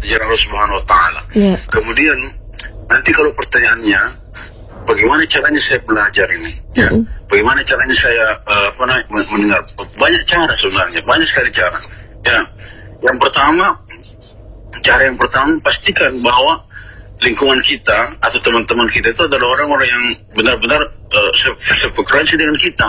ajaran Allah Subhanahu Wa Taala. Kemudian nanti kalau pertanyaannya, bagaimana caranya saya belajar ini? Ya, bagaimana caranya saya mendengar? Banyak cara sebenarnya, banyak sekali cara. Ya, cara yang pertama pastikan bahwa lingkungan kita atau teman-teman kita itu adalah orang-orang yang benar-benar sefrekuensi dengan kita,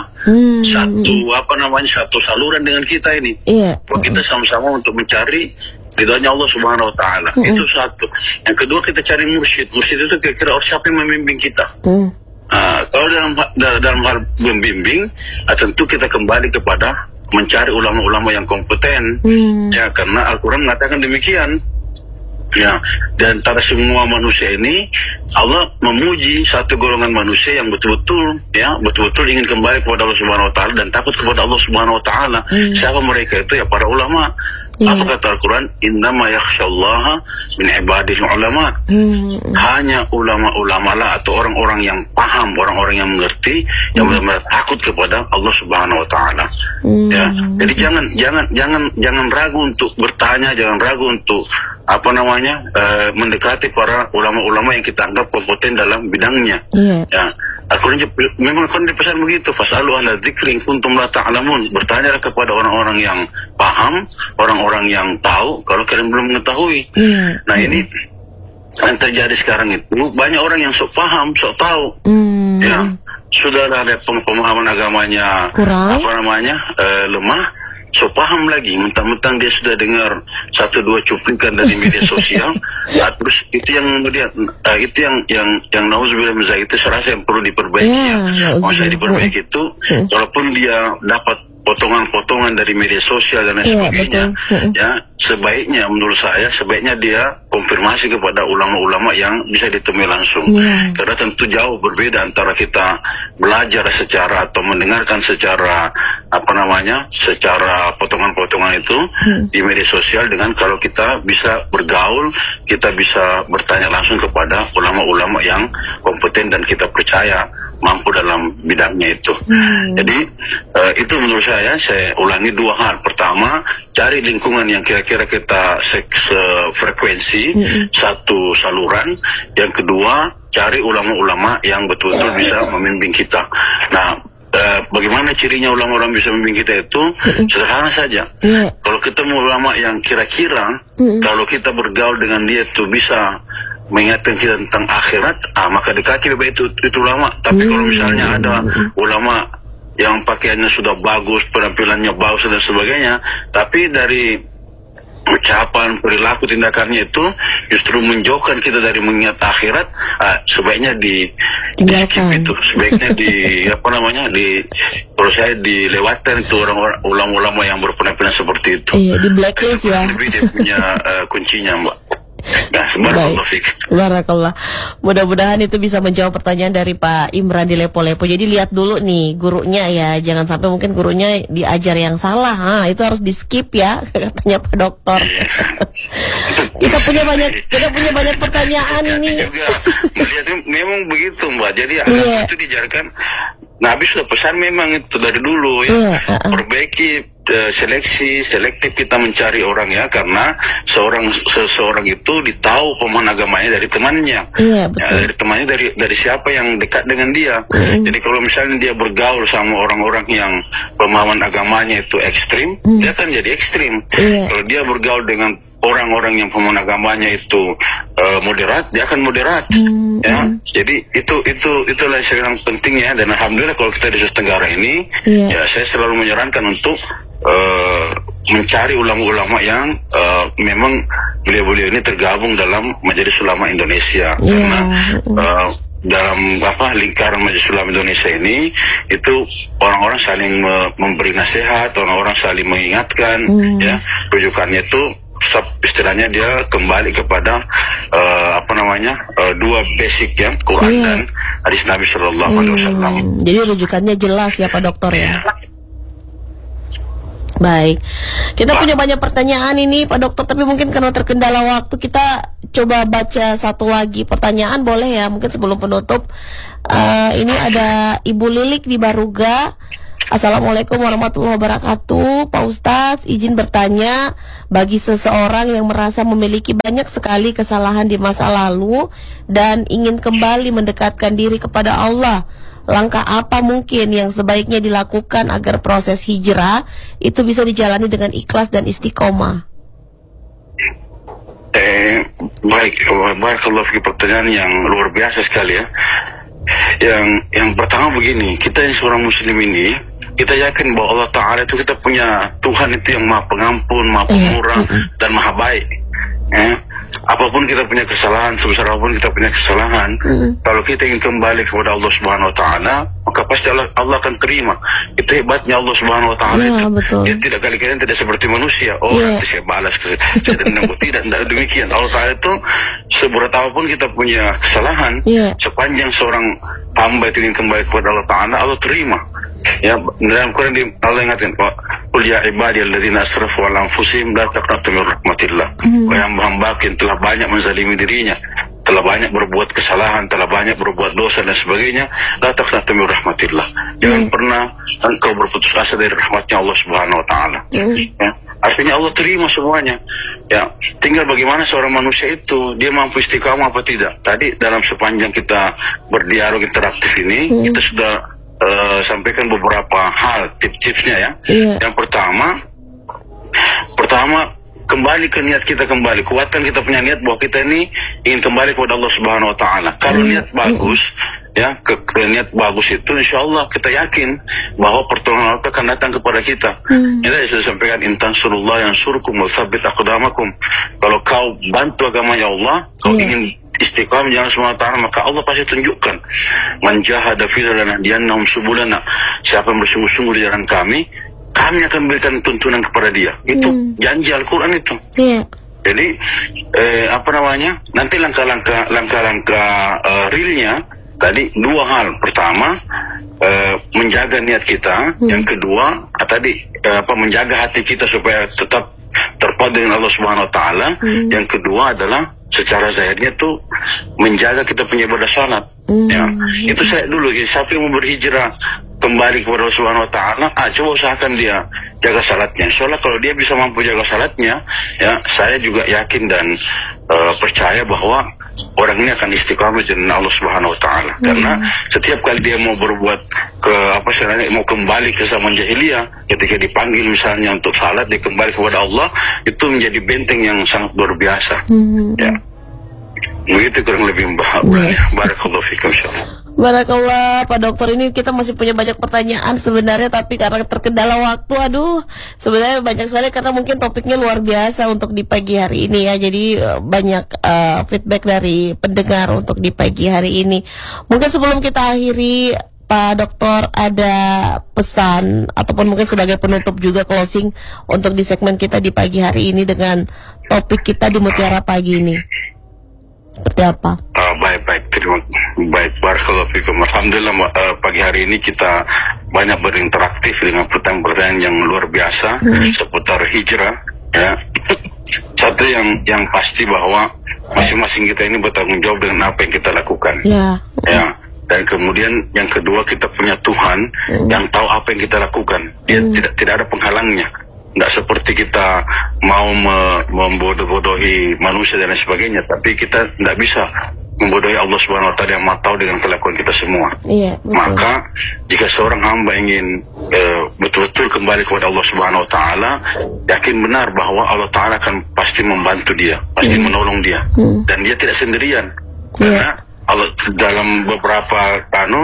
satu saluran dengan kita ini. Bahwa kita sama-sama untuk mencari ridhonya Allah Subhanahu Wa Taala. Itu satu. Yang kedua, kita cari mursyid. Mursyid itu kira-kira siapa yang membimbing kita. Kalau dalam hal membimbing, tentu kita kembali kepada mencari ulama-ulama yang kompeten. Ya, karena Al-Quran mengatakan demikian. Ya, dan antara semua manusia ini Allah memuji satu golongan manusia yang betul-betul ingin kembali kepada Allah Subhanahu Wa Taala dan takut kepada Allah Subhanahu Wa Taala. Siapa mereka itu? Ya, para ulama. Apa kata Al-Quran? Innama yakhsyallaha min ibadil ulama. Hanya ulama-ulama lah, atau orang-orang yang paham, orang-orang yang mengerti, yang benar-benar takut kepada Allah Subhanahu Wa Taala. Ya, jadi jangan ragu untuk bertanya, jangan ragu untuk mendekati para ulama-ulama yang kita anggap kompeten dalam bidangnya. Ya, Al-Quran memang Al-Quran dipesan begitu, fasalu ahla dzikri in kuntum la ta'lamun. Bertanyalah kepada orang-orang yang paham, orang-orang yang tahu kalau kalian belum mengetahui. Nah, ini yang terjadi sekarang itu, banyak orang yang sok paham, sok tahu. Ya, sudah ada pemahaman agamanya kurang, lemah. So paham lagi, mentang-mentang dia sudah dengar 1-2 cuplikan dari media sosial, terus itu yang kemudian yang nauzubillah min zalik, itu serasa yang perlu diperbaiki. Maksudnya diperbaiki itu, walaupun dia dapat potongan-potongan dari media sosial dan lain sebagainya, ya, sebaiknya menurut saya dia konfirmasi kepada ulama-ulama yang bisa ditemui langsung. Karena tentu jauh berbeda antara kita belajar secara atau mendengarkan secara secara potongan-potongan itu di media sosial, dengan kalau kita bisa bergaul, kita bisa bertanya langsung kepada ulama-ulama yang kompeten dan kita percaya mampu dalam bidangnya itu. Jadi itu menurut saya ulangi 2 hal. Pertama, cari lingkungan yang kira-kira kita sefrekuensi, satu saluran. Yang kedua, cari ulama-ulama yang betul-betul bisa membimbing kita. Nah, bagaimana cirinya ulama-ulama bisa membimbing kita itu? Sederhana saja. Kalau ketemu ulama yang kira-kira kalau kita bergaul dengan dia itu bisa mengingatkan kita tentang akhirat, maka dekati baik itu ulama. Tapi kalau misalnya ada ulama yang pakaiannya sudah bagus, penampilannya bagus dan sebagainya, tapi dari ucapan, perilaku, tindakannya itu justru menjauhkan kita dari mengingat akhirat, sebaiknya di skip itu, sebaiknya kalau saya dilewatkan itu orang-orang ulama-ulama yang berpenampilan seperti itu. Di blacklist ya. Lebih dia punya kuncinya, Mbak. Nah, Barakallah. Mudah-mudahan itu bisa menjawab pertanyaan dari Pak Imran di Lepo-Lepo. Jadi lihat dulu nih gurunya ya, jangan sampai mungkin gurunya diajar yang salah. Itu harus di skip ya, katanya Pak Dokter. kita punya banyak pertanyaan ini. Juga melihat memang begitu, Mbak. Jadi itu diajarkan. Nabi sudah pesan memang itu dari dulu ya. Perbaiki selektif kita mencari orang ya, karena seseorang itu ditahu pemahaman agamanya dari temannya. Dari temannya, dari siapa yang dekat dengan dia. Jadi kalau misalnya dia bergaul sama orang-orang yang pemahaman agamanya itu ekstrim, dia akan jadi ekstrim. Kalau dia bergaul dengan orang-orang yang pemahaman agamanya itu moderat, dia akan moderat. Ya, jadi itulah yang pentingnya. Dan alhamdulillah kalau kita di Sulawesi Tenggara ini, ya saya selalu menyarankan untuk mencari ulama-ulama yang memang beliau-beliau ini tergabung dalam Majelis Ulama Indonesia. Karena dalam lingkaran Majelis Ulama Indonesia ini itu orang-orang saling memberi nasihat, orang-orang saling mengingatkan. Ya, rujukannya itu istilahnya dia kembali kepada 2 basic ya, Quran dan hadis Nabi Sallallahu Alaihi Wasallam. Jadi rujukannya jelas ya Pak Dokter ya. Baik, kita punya banyak pertanyaan ini Pak Dokter, tapi mungkin karena terkendala waktu kita coba baca satu lagi pertanyaan, boleh ya, mungkin sebelum penutup. Ini ada Ibu Lilik di Baruga. Assalamualaikum warahmatullahi wabarakatuh. Pak Ustadz, izin bertanya, bagi seseorang yang merasa memiliki banyak sekali kesalahan di masa lalu dan ingin kembali mendekatkan diri kepada Allah, langkah apa mungkin yang sebaiknya dilakukan agar proses hijrah itu bisa dijalani dengan ikhlas dan istiqomah? Baik, barakallahu fi, pertanyaan yang luar biasa sekali ya. Yang pertama begini, kita yang seorang muslim ini, kita yakin bahwa Allah Ta'ala itu, kita punya Tuhan itu yang maha pengampun, maha pemurah, dan maha baik. Apapun kita punya kesalahan, sebesar apapun kita punya kesalahan, kalau kita ingin kembali kepada Allah Subhanahu Wa Ta'ala, maka pasti Allah akan terima. Itu hebatnya Allah Subhanahu Wa Ta'ala itu. Betul. Dia tidak kali-kali tidak seperti manusia. Nanti saya balas, saya dendam. Tidak demikian. Allah Ta'ala itu, seberat apapun kita punya kesalahan, sepanjang seorang hamba itu ingin kembali kepada Allah Ta'ala, Allah terima. Ya, dalam Quran Allah ingatkan, qul ya ibadiyalladzina asrafu ala anfusihim la taqnatu min rahmatillah. Wahai hamba yang telah banyak menzalimi dirinya, telah banyak berbuat kesalahan, telah banyak berbuat dosa dan sebagainya, la taqnatu min rahmatillah. Jangan pernah engkau berputus asa dari rahmatnya Allah Subhanahu Wa Ta'ala. Ya, artinya Allah terima semuanya. Ya, tinggal bagaimana seorang manusia itu, dia mampu istiqamah apa tidak. Tadi dalam sepanjang kita berdialog interaktif ini, kita sudah sampaikan beberapa hal, tips-tipsnya ya. Yang pertama kembali ke niat kita, kuatkan kita punya niat bahwa kita ini ingin kembali kepada Allah Subhanahu Wa Ta'ala. Kalau niat bagus, ya, niat bagus itu, insya Allah kita yakin bahwa pertolongan Allah akan datang kepada kita. Kita sudah sampaikan, intan surullah yang surkum wasabit aqdamakum. Kalau kau bantu agamanya Allah, kau ingin istiqamah jalan Subhanahu Wa Ta'ala, maka Allah pasti tunjukkan. Man jahada fina lanahdiyannahum subulana. Siapa yang bersungguh-sungguh di jalan kami akan berikan tuntunan kepada dia. Itu janji Al-Quran itu. Jadi nanti langkah-langkah realnya tadi dua hal. Pertama, menjaga niat kita. Yang kedua, menjaga hati kita supaya tetap terpaut dengan Allah Subhanahu Wa Ta'ala. Yang kedua adalah secara zahirnya tuh menjaga kita punya ibadah salat. Ya, itu saya dulu. Siapa yang mau berhijrah kembali kepada Allah Subhanahu Wa Ta'ala, coba usahakan dia jaga salatnya. Soalnya kalau dia bisa mampu jaga salatnya, ya, saya juga yakin dan percaya bahwa orang ini akan istiqamah dengan Allah Subhanahu Wa Ta'ala. Karena setiap kali dia mau berbuat mau kembali ke zaman jahiliyah, ketika dipanggil misalnya untuk salat, dia kembali kepada Allah, itu menjadi benteng yang sangat luar biasa. Ya, begitu kurang lebih barakallahu fikum insyaallah. Barakallah, Pak Dokter, ini kita masih punya banyak pertanyaan sebenarnya, tapi karena terkendala waktu, sebenarnya banyak sekali karena mungkin topiknya luar biasa untuk di pagi hari ini ya. Jadi banyak feedback dari pendengar untuk di pagi hari ini. Mungkin sebelum kita akhiri, Pak Dokter, ada pesan ataupun mungkin sebagai penutup juga closing untuk di segmen kita di pagi hari ini dengan topik kita di Mutiara Pagi ini. Seperti apa? Baik, barakallahu fikum. Alhamdulillah, pagi hari ini kita banyak berinteraktif dengan pertanyaan-pertanyaan yang luar biasa seputar hijrah. Ya, satu yang pasti bahwa masing-masing kita ini bertanggung jawab dengan apa yang kita lakukan. Ya. Dan kemudian yang kedua, kita punya Tuhan yang tahu apa yang kita lakukan. Dia tidak ada penghalangnya. Nggak seperti kita mau membodoh-bodohi manusia dan lain sebagainya, tapi kita nggak bisa membodohi Allah Subhanahu Wa Ta'ala yang maha tahu dengan kelakuan kita semua. Maka jika seorang hamba ingin betul-betul kembali kepada Allah Subhanahu Wa Ta'ala, yakin benar bahwa Allah Ta'ala akan pasti membantu dia, pasti menolong dia, dan dia tidak sendirian. Karena Allah dalam beberapa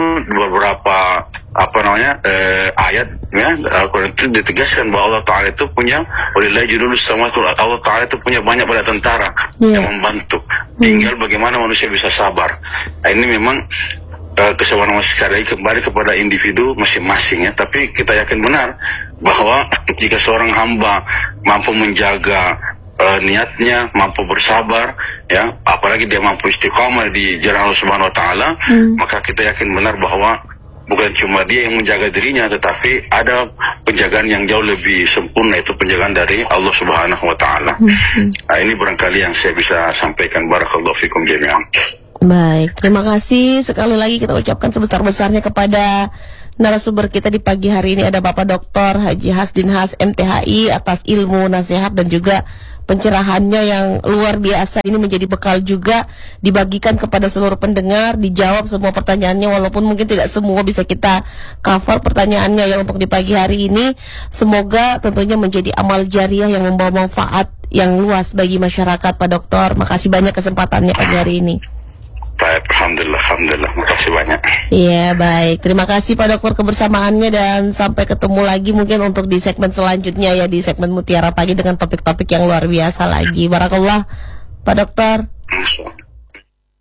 ayat ya, Al-Quran itu ditegaskan bahwa Allah Ta'ala itu punya walillahi junudus samawati wal ardh. Allah Ta'ala itu punya banyak bala tentara yang membantu. Tinggal bagaimana manusia bisa sabar. Nah, ini memang kesabaran sekali kembali kepada individu masing-masing ya. Tapi kita yakin benar bahwa jika seorang hamba mampu menjaga niatnya, mampu bersabar ya, apalagi dia mampu istiqamah di jalan Allah Subhanahu Wa Ta'ala, maka kita yakin benar bahwa bukan cuma dia yang menjaga dirinya, tetapi ada penjagaan yang jauh lebih sempurna, itu penjagaan dari Allah Subhanahu Wa Ta'ala. Nah, ini barangkali yang saya bisa sampaikan. Barakallahu fikum jami'an. Baik, terima kasih sekali lagi kita ucapkan sebesar-besarnya kepada narasumber kita di pagi hari ini ada Bapak Dr. Haji Hasdin Has MTHI atas ilmu, nasihat dan juga pencerahannya yang luar biasa. Ini menjadi bekal juga dibagikan kepada seluruh pendengar, dijawab semua pertanyaannya walaupun mungkin tidak semua bisa kita cover pertanyaannya ya untuk di pagi hari ini. Semoga tentunya menjadi amal jariah yang membawa manfaat yang luas bagi masyarakat, Pak Dokter. Makasih banyak kesempatannya pagi hari ini. Baik, alhamdulillah, makasih banyak. Iya, baik. Terima kasih Pak Dokter kebersamaannya dan sampai ketemu lagi mungkin untuk di segmen selanjutnya ya, di segmen Mutiara Pagi dengan topik-topik yang luar biasa lagi. Barakallah, Pak Dokter.